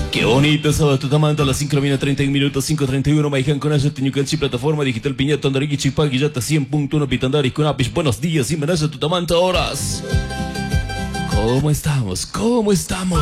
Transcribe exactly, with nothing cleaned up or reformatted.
Qué bonito sábado Tutamanta, a las cinco treinta y uno minutos, cinco treinta y uno, Maijan con Aya, Tiñucanchi, plataforma digital Piñata, Andariki, Chipaki, Yata, cien punto uno, Pitandaris, con Apis, buenos días, y Manaya Tutamanta, horas. ¿Cómo estamos? ¿Cómo estamos?